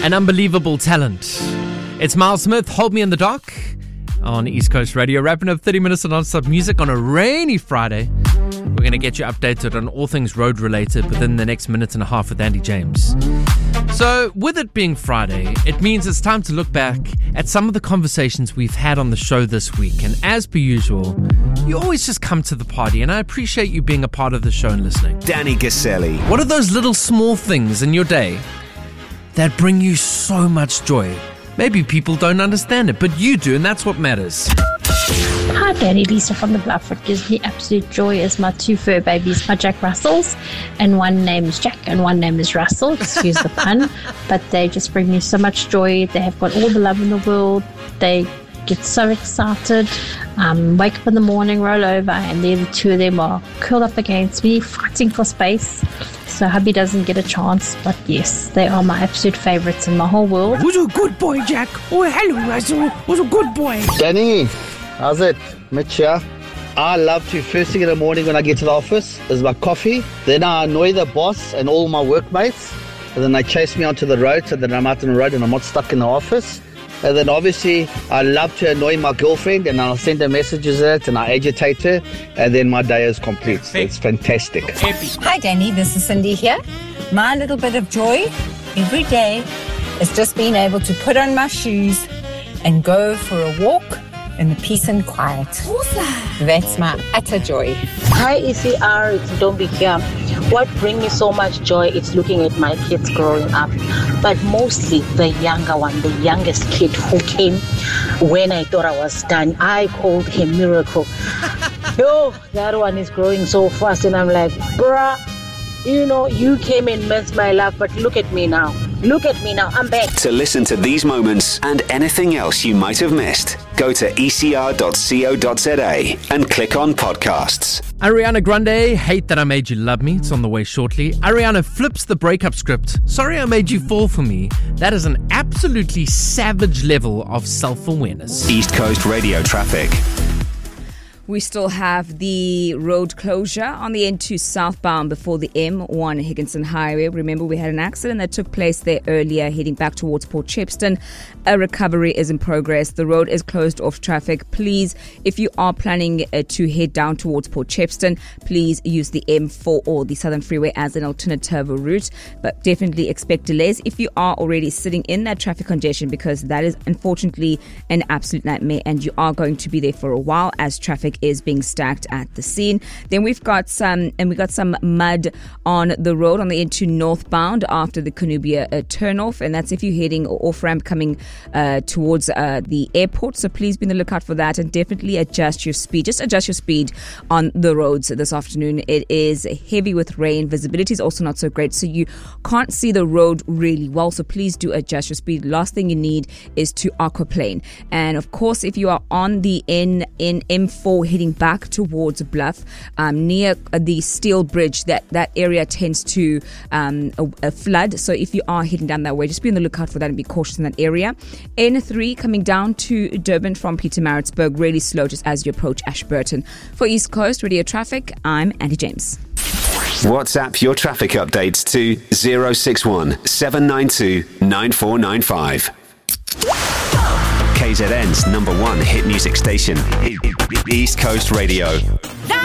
An unbelievable talent. It's Miles Smith, Hold Me in the Dark, on East Coast Radio. Wrapping up 30 minutes of non-stop music on a rainy Friday. We're going to get you updated on all things road related within the next minute and a half with Andy James. So, with it being Friday, it means it's time to look back at some of the conversations we've had on the show this week. And as per usual, you always just come to the party, and I appreciate you being a part of the show and listening. Danny Gaselli. What are those little small things in your day that bring you so much joy? Maybe people don't understand it, but you do, and that's what matters. Hi Danny, Lisa from the Bluff. What gives me absolute joy is my two fur babies, my Jack Russells, and one name is Jack and one name is Russell, excuse the pun, but they just bring me so much joy. They have got all the love in the world. They get so excited, wake up in the morning, roll over, and there the two of them are curled up against me, fighting for space. So hubby doesn't get a chance, but yes, they are my absolute favourites in my whole world. Who's a good boy, Jack? Oh, hello, Russell. Who's a good boy? Danny, how's it? Mitch here. I love to, first thing in the morning when I get to the office, is my coffee. Then I annoy the boss and all my workmates. And then they chase me onto the road so that I'm out on the road and I'm not stuck in the office. And then obviously I love to annoy my girlfriend and I'll send her messages out and I agitate her and then my day is complete. It's fantastic. Hi Danny, this is Cindy here. My little bit of joy every day is just being able to put on my shoes and go for a walk in the peace and quiet. That's my utter joy. Hi ECR, it's Dombi here. What brings me so much joy is looking at my kids growing up, but mostly the younger one, the youngest kid who came when I thought I was done. I called him Miracle. Yo, that one is growing so fast and I'm like, bruh, you know, you came and messed my life, but look at me now. Look at me now, I'm back. To listen to these moments and anything else you might have missed, go to ecr.co.za and click on podcasts. Ariana Grande, Hate That I Made You Love Me. It's on the way shortly. Ariana flips the breakup script. Sorry I Made You Fall For Me. That is an absolutely savage level of self-awareness. East Coast Radio traffic. We still have the road closure on the N2 southbound before the M1 Higginson Highway. Remember, we had an accident that took place there earlier, heading back towards Port Shepstone. A recovery is in progress. The road is closed off traffic. Please, if you are planning to head down towards Port Shepstone, please use the M4 or the Southern Freeway as an alternative route. But definitely expect delays if you are already sitting in that traffic congestion, because that is unfortunately an absolute nightmare and you are going to be there for a while as traffic is being stacked at the scene. Then we got some mud on the road on the N2 northbound after the Cunubia turnoff, and that's if you're heading off ramp coming towards the airport. So please be on the lookout for that and definitely adjust your speed. Just adjust your speed on the roads this afternoon. It is heavy with rain. Visibility is also not so great, so you can't see the road really well. So please do adjust your speed. Last thing you need is to aquaplane. And of course, if you are on the M4 heading back towards Bluff, near the steel bridge, that area tends to a flood. So if you are heading down that way, just be on the lookout for that and be cautious in that area. N3 coming down to Durban from Pietermaritzburg, really slow just as you approach Ashburton. For East Coast Radio Traffic, I'm Andy James. WhatsApp your traffic updates to 061 792 9495. KZN's #1 hit music station, East Coast Radio.